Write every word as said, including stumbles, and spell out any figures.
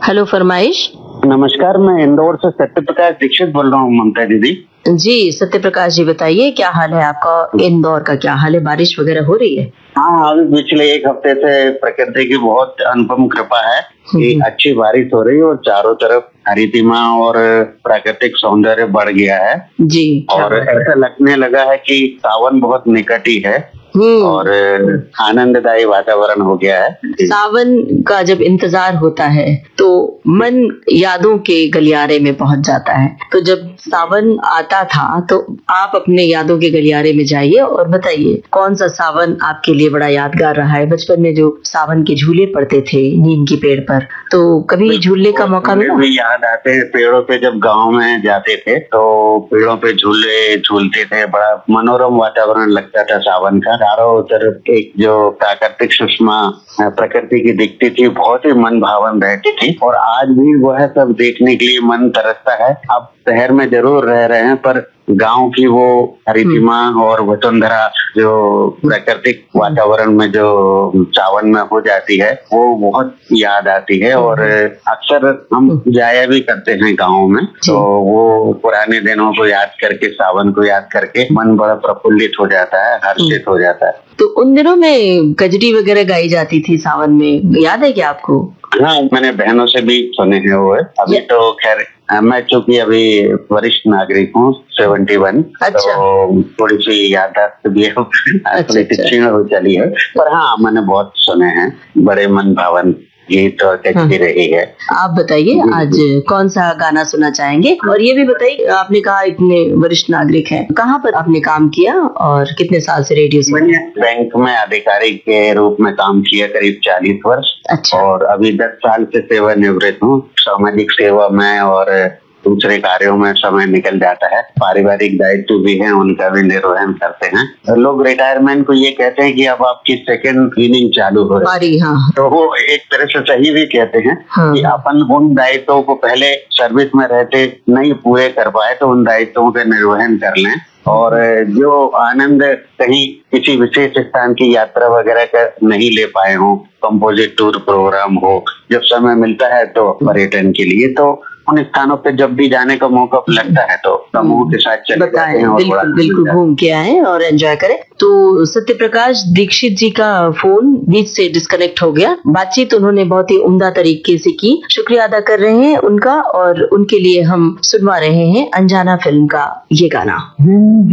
Hello फरमाइश। नमस्कार, मैं इंदौर से सत्य प्रकाश दीक्षित बोल रहा हूँ ममता दीदी। जी सत्य प्रकाश जी, बताइए क्या हाल है आपका? इंदौर का क्या हाल है? बारिश वगैरह हो रही है? हाँ, अभी पिछले एक हफ्ते से प्रकृति की बहुत अनुपम कृपा है कि अच्छी बारिश हो रही है और चारों तरफ हरितिमा और प्राकृतिक सौंदर्य बढ़ गया है जी। और ऐसा लगने लगा है कि सावन बहुत निकट ही है और आनंददायी वातावरण हो गया है। सावन का जब इंतजार होता है तो मन यादों के गलियारे में पहुंच जाता है। तो जब सावन आता था तो आप अपने यादों के गलियारे में जाइए और बताइए कौन सा सावन आपके लिए बड़ा यादगार रहा है। बचपन में जो सावन के झूले पड़ते थे नीम की पेड़ पर, तो कभी झूलने का मौका मिला? भी याद आते हैं पेड़ों पे, जब गांव में जाते थे तो पेड़ों पे झूले झूलते थे। बड़ा मनोरम वातावरण लगता था सावन का। चारों तरफ एक जो प्राकृतिक सुषमा प्रकृति की दिखती थी, बहुत ही मन भावन रहती थी और आज भी वह सब देखने के लिए मन तरसता है। अब शहर में जरूर रह रहे हैं पर गांव की वो हरितिमा और वसुंधरा जो प्राकृतिक वातावरण में जो सावन में हो जाती है वो बहुत याद आती है और अक्सर हम जाया भी करते हैं गाँव में। तो वो पुराने दिनों को याद करके, सावन को याद करके मन बड़ा प्रफुल्लित हो जाता है, हर्षित हो जाता है। तो उन दिनों में गजरी वगैरह गाई जाती थी सावन में, याद है क्या आपको? हाँ, मैंने बहनों से भी सुने हैं वो है। अभी तो खैर मैं चूंकि अभी वरिष्ठ नागरिक हूँ सेवेंटी वन, अच्छा। तो थोड़ी सी याददाश्त भी है, अच्छा, अच्छी हो चली है। पर हाँ, मैंने बहुत सुने हैं, बड़े मन भावन गीत और टेक्स्ट रही है। आप बताइए आज कौन सा गाना सुनना चाहेंगे? और ये भी बताइए, आपने कहा इतने वरिष्ठ नागरिक हैं, कहाँ पर आपने काम किया और कितने साल से रेडियो से? मैंने बैंक में अधिकारी के रूप में काम किया करीब चालीस वर्ष। अच्छा। और अभी दस साल से सेवानिवृत्त हूँ। सामाजिक सेवा में और दूसरे कार्यों में समय निकल जाता है। पारिवारिक दायित्व भी हैं, उनका भी निर्वहन करते हैं। लोग रिटायरमेंट को ये कहते हैं कि अब आपकी सेकंड इनिंग चालू हो रही है। हाँ। तो वो एक तरह से सही भी कहते हैं। हाँ। कि अपन उन दायित्वों को पहले सर्विस में रहते नहीं पूरे कर पाए तो उन दायित्वों का निर्वहन कर लें और जो आनंद कहीं किसी विशेष स्थान की यात्रा वगैरह का नहीं ले पाए हो, कंपोजिट टूर प्रोग्राम हो, जब समय मिलता है तो पर्यटन के लिए, तो उन स्थानों पे जब भी जाने का मौका लगता है तो समूह के साथ चले जाते हैं और बिल्कुल बिल्कुल घूम के आए और एंजॉय करें। तो सत्य प्रकाश दीक्षित जी का फोन बीच से डिस्कनेक्ट हो गया। बातचीत उन्होंने बहुत ही उम्दा तरीके से की, शुक्रिया अदा कर रहे हैं उनका और उनके लिए हम सुनवा रहे हैं अनजाना फिल्म का ये गाना।